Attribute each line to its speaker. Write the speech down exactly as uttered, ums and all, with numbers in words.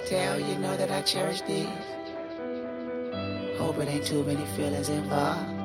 Speaker 1: tell you know that I cherish these. Hope it ain't too many feelings involved.